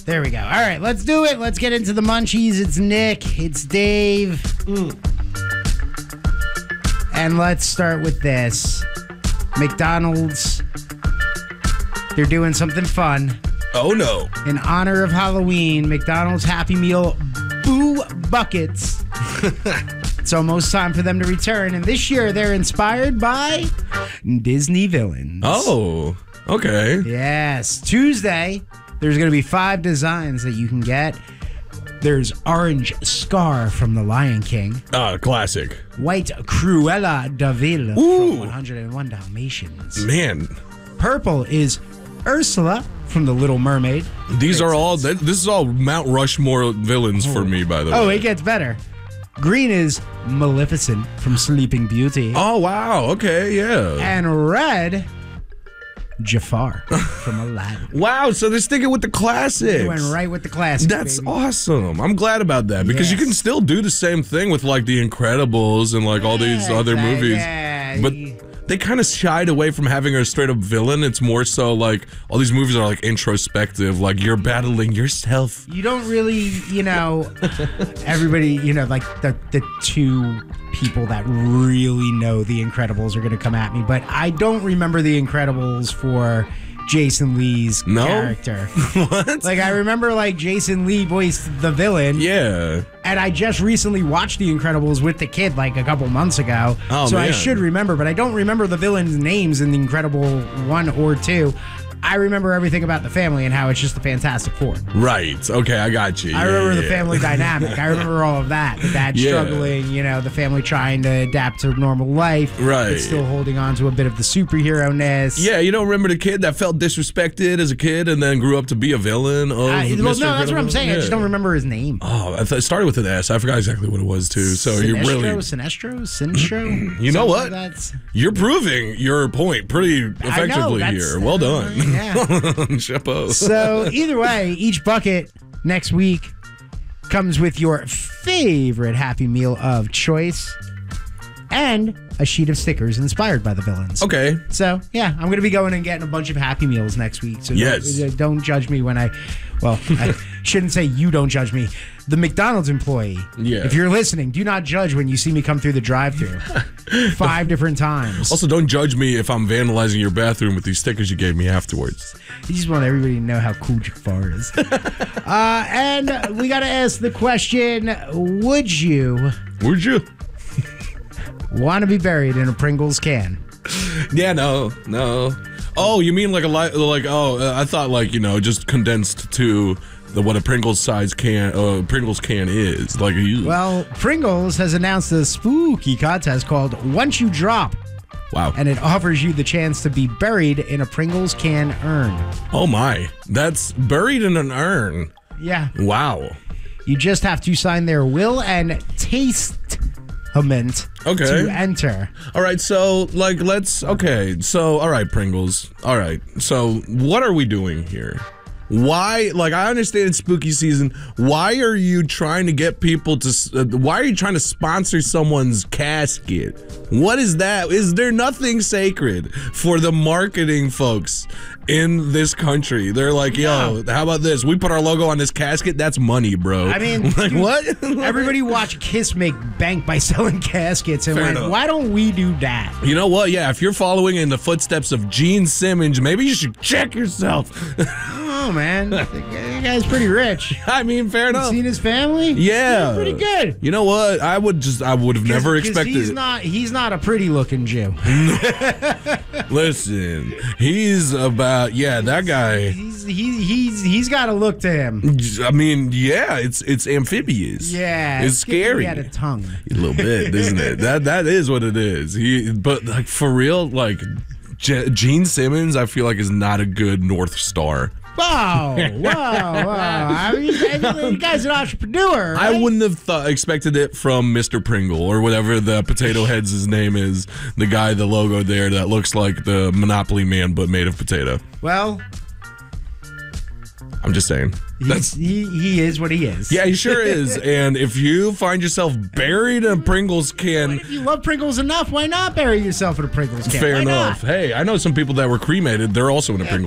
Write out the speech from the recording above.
There we go. All right, let's do it. Let's get into the munchies. It's Nick. It's Dave. And let's start with this. McDonald's. They're doing something fun. Oh, no. In honor of Halloween, McDonald's Happy Meal Boo Buckets. It's almost time for them to return. And this year, they're inspired by Disney villains. Oh, okay. Yes. Tuesday, there's going to be 5 designs that you can get. There's Orange Scar from The Lion King. Classic. White Cruella de Vil from 101 Dalmatians. Man. Purple is Ursula from The Little Mermaid. This is all Mount Rushmore villains for me, by the way. Oh, it gets better. Green is Maleficent from Sleeping Beauty. Oh, wow. Okay, yeah. And red, Jafar from Aladdin. Wow, so they're sticking with the classics. They went right with the classics. That's baby. awesome. I'm glad about that because you can still do the same thing with like The Incredibles and like all these other movies. Yeah. But they kind of shied away from having a straight up villain. It's more so like all these movies are like introspective, like you're battling yourself. You don't really, everybody, like the 2 people that really know The Incredibles are going to come at me, but I don't remember The Incredibles for Jason Lee's character. What? Like, I remember, Jason Lee voiced the villain. Yeah. And I just recently watched The Incredibles with the kid, a couple months ago. Oh, so man. I should remember, but I don't remember the villains' names in The Incredible 1 or 2. I remember everything about the family and how it's just the Fantastic Four. Right. Okay, I got you. I remember the family dynamic. I remember all of that. The dad struggling, the family trying to adapt to normal life. Right. But still holding on to a bit of the superhero-ness. Yeah, you don't remember the kid that felt disrespected as a kid and then grew up to be a villain? No, that's what I'm saying. Yeah. I just don't remember his name. Oh, it started with an S. I forgot exactly what it was, too. So Sinestro? You know what? That's... You're proving your point pretty effectively here. Well done. Yeah. Chapeau. So either way, each bucket next week comes with your favorite Happy Meal of choice and a sheet of stickers inspired by the villains. Okay. So, yeah, I'm going to be going and getting a bunch of Happy Meals next week. So yes. Don't judge me when I shouldn't say you don't judge me. The McDonald's employee, if you're listening, do not judge when you see me come through the drive-thru 5 different times. Also, don't judge me if I'm vandalizing your bathroom with these stickers you gave me afterwards. You just want everybody to know how cool Jafar is. And we got to ask the question, would you want to be buried in a Pringles can? Yeah, no. Oh, you mean I thought just condensed to what a Pringles size Pringles can is. Well, Pringles has announced a spooky contest called Once You Drop. Wow. And it offers you the chance to be buried in a Pringles can urn. Oh my, that's buried in an urn. Yeah. Wow. You just have to sign their will and testament to enter. All right, so all right, Pringles. All right, so what are we doing here? Why, I understand it's spooky season. Why are you trying to get people to, why are you trying to sponsor someone's casket? What is that? Is there nothing sacred for the marketing folks in this country? They're like, yo, how about this? We put our logo on this casket. That's money, bro. I mean, what? Everybody watched Kiss make bank by selling caskets and went, why don't we do that? You know what? Yeah, if you're following in the footsteps of Gene Simmons, maybe you should check yourself. Oh, man. The guy's pretty rich. I mean, fair enough. Seen his family? Yeah. He's pretty good. You know what? I would have never expected it. He's not a pretty looking Jew. Listen, he's about, that guy. He's got a look to him. I mean, yeah, it's amphibious. Yeah. It's scary. He had a tongue. A little bit, isn't it? That is what it is. But for real, Gene Simmons, I feel like is not a good North Star. Wow. I mean, the guy's an entrepreneur, right? I wouldn't have expected it from Mr. Pringle or whatever the potato head's name is. The guy, the logo there that looks like the Monopoly man but made of potato. Well, I'm just saying. He is what he is. Yeah, he sure is. And if you find yourself buried in a Pringles can... If you love Pringles enough, why not bury yourself in a Pringles can? Fair enough. Hey, I know some people that were cremated. They're also in a Pringles